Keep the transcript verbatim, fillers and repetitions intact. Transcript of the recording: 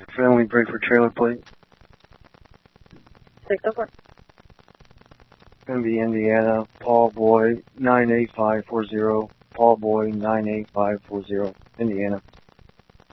Family break for trailer plate. Six oh four. Gonna be Indiana, Paul Boy, nine eight five four zero. Paul Boy, nine eight five four zero, Indiana.